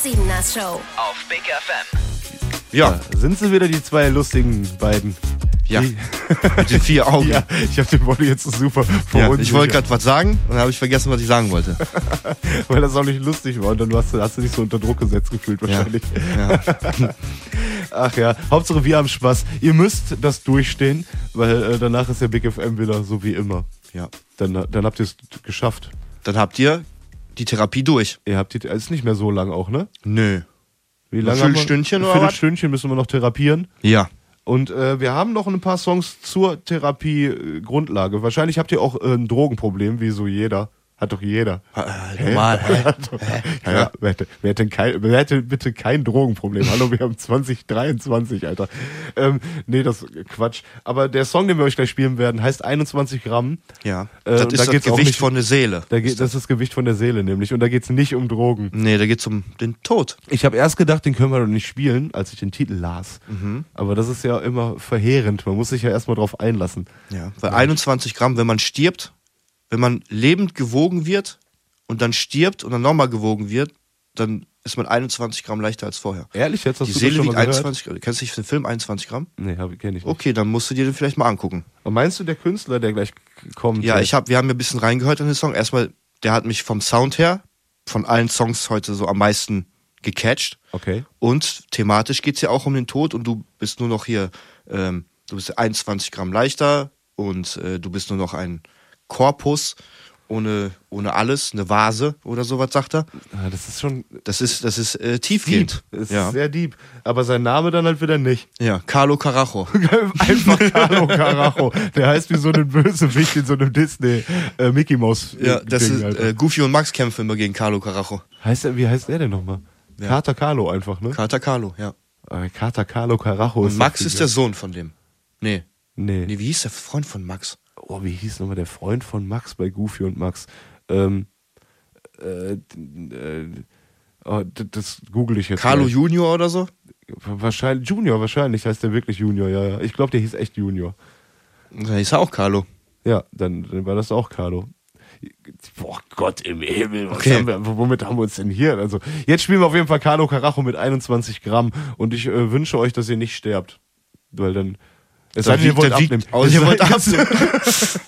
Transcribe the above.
Siebener Show auf Big FM. Ja, Sind sie wieder die zwei lustigen beiden? ja. Mit den 4 Augen. Ja, ich habe den Body jetzt super Ja, verunsichert, ich wollte gerade was sagen und dann habe ich vergessen, was ich sagen wollte. weil das auch nicht lustig war und dann hast du dich so unter Druck gesetzt gefühlt wahrscheinlich. Ja. Ach ja, Hauptsache wir haben Spaß. Ihr müsst das durchstehen, weil danach ist ja Big FM wieder so wie immer. Ja. Dann habt ihr es geschafft. Dann habt ihr die Therapie durch. Ihr habt die, ist nicht mehr so lang auch, ne? Nö. Wie lange? Viertelstündchen oder was? Viertelstündchen müssen wir noch therapieren. Ja. Und wir haben noch ein paar Songs zur Therapie-Grundlage. Wahrscheinlich habt ihr auch ein Drogenproblem, wie so jeder. Hat doch jeder. Normal. Ja, wer hätte bitte kein Drogenproblem? Hallo, wir haben 2023, Alter. Nee, das ist Quatsch. Aber der Song, den wir euch gleich spielen werden, heißt 21 Gramm. Ja. Und Das ist da das geht's auch Gewicht nicht- von der Seele. Das ist das Gewicht von der Seele nämlich. Und da geht's nicht um Drogen. Nee, da geht's um den Tod. Ich habe erst gedacht, den können wir doch nicht spielen, als ich den Titel las. Aber das ist ja immer verheerend. Man muss sich ja erstmal drauf einlassen. Ja. Weil 21 Gramm, wenn man stirbt, wenn man lebend gewogen wird und dann stirbt und dann nochmal gewogen wird, dann ist man 21 Gramm leichter als vorher. Ehrlich, jetzt hast Die du Seele das schon wiegt mal gehört? 21 Gramm. Kennst du nicht den Film 21 Gramm? Nee, kenn ich nicht. Okay, dann musst du dir den vielleicht mal angucken. Und meinst du, der Künstler, der gleich kommt? Ja, wir haben ja ein bisschen reingehört in den Song. Erstmal, der hat mich vom Sound her von allen Songs heute so am meisten gecatcht. Okay. Und thematisch geht's ja auch um den Tod und du bist nur noch hier, du bist 21 Gramm leichter und du bist nur noch ein Korpus ohne alles, eine Vase oder sowas, sagt er. Ja, das ist schon Das ist tiefgehend. deep. Das Ja. ist sehr deep. Aber sein Name dann halt wieder nicht. Ja, Carlo Carajo. Einfach Carlo Carajo. Der heißt wie so ein Bösewicht in so einem Disney Mickey Mouse Ja, das Ding, ist Alter. Goofy und Max kämpfen immer gegen Carlo Carajo. Wie heißt der denn nochmal? Ja. Kater Carlo einfach, ne? Kater Carlo, ja. Kater Carlo Carajo. Und Max das ist der Sohn von dem. Nee, Nee. wie hieß der Freund von Max? Oh, wie hieß nochmal der Freund von Max bei Goofy und Max? Das google ich jetzt. Carlo gleich. Junior oder so? Wahrscheinlich, Junior, wahrscheinlich heißt der wirklich Junior, ja. Ich glaube, der hieß echt Junior. Da hieß er auch Carlo. Ja, dann war das auch Carlo. Boah, Gott im Himmel, Okay. womit haben wir uns denn hier? Also, jetzt spielen wir auf jeden Fall Carlo Carajo mit 21 Gramm und ich wünsche euch, dass ihr nicht sterbt. Weil dann, es sei denn, ihr wollt abnehmen. Ihr wollt abnehmen.